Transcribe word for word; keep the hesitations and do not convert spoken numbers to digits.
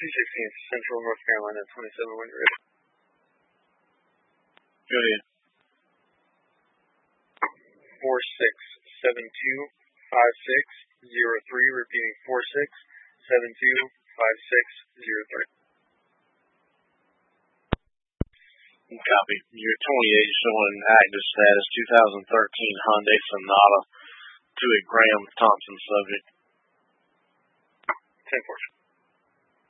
two sixteen Central North Carolina, twenty-seven when you're ready. Go ahead. four six seven two five six zero three, repeating four six seven two five six zero three. Copy. You're twenty-eight, showing active status, two thousand thirteen Hyundai Sonata to a Graham Thompson subject. ten four.